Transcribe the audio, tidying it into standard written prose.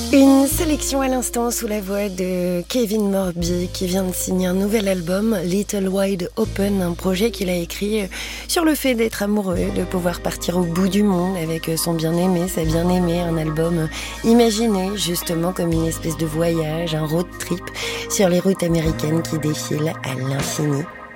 Une sélection à l'instant sous la voix de Kevin Morby qui vient de signer un nouvel album, Little Wide Open, un projet qu'il a écrit sur le fait d'être amoureux, de pouvoir partir au bout du monde avec son bien-aimé, sa bien-aimée, un album imaginé justement comme une espèce de voyage, un road trip sur les routes américaines qui défilent à l'infini.